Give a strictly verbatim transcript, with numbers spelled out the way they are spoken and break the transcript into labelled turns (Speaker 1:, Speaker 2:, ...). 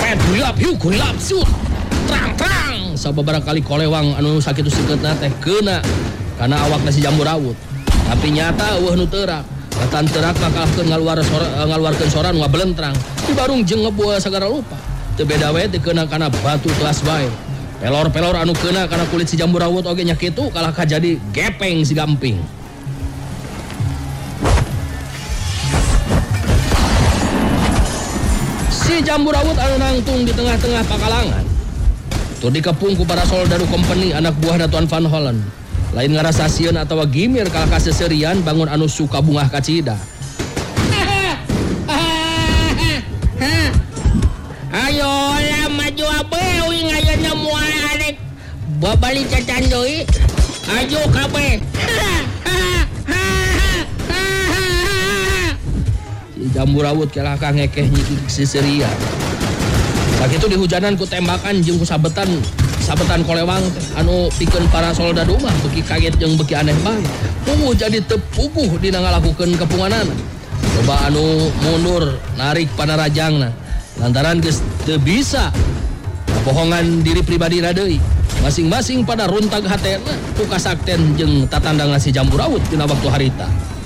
Speaker 1: Tet gulap hiu gulap siut. Terang-terang sababaraha kali kolewang anu sakitu siketna teh keuna kana awakna si jambu rawut. Tapi nyata eueuh nu teurak. Katan teurak kakalahkeun ngaluar sora ngaluarkeun sora nu ngabelentrang. Di barung jeung ngebuah sagara lupa. Teu beda we teu keuna kana batu kelas bae. Pelor-pelor anu keuna kana kulit si jambu rawut oge nya kitu kalah kajadi gepeng si gamping. Si jambu rawut anu nangtung di tengah-tengah pakalangan. Tur dikepung ku para soldadu company anak buah Tuan Van Hollen. Lain ngarasa sieun atawa gimir kalah kaseserian bangun anu suka bungah kacida. Ayo lah maju abe uing ayeuna moal arek babali cacan deui. Ayo kabeh. Si jambu rawut kalah ka ngekeh nyikik seserian. Sakitu dihujanan ku tembakan jeung ku sabetan sabetan kolewang teh anu pikeun para soldadu mah beuki kaget jeung beuki aneh bae. Puguh jadi teu puguh dina ngalakukeun kepunganana. Coba anu mundur narik panarajangna lantaran geus teu bisa kapohongan diri pribadina deui. Masing-masing pada runtag hatena ku kasakten jeung tatandangna si jambu rawut dina waktu harita.